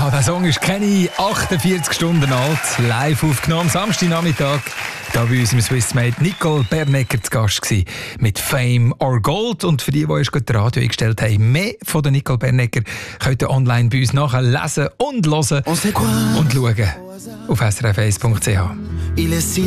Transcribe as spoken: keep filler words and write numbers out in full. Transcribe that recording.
Ja, der Song ist keine achtundvierzig Stunden alt, live aufgenommen, Samstagnachmittag. Da bei uns im Swissmate Nicole Bernecker zu Gast gewesen, mit Fame or Gold. Und für die, die erst gerade Radio eingestellt haben, mehr von der Nicole Bernecker könnt ihr online bei uns nachlesen und hören und schauen auf s r f eins punkt c h.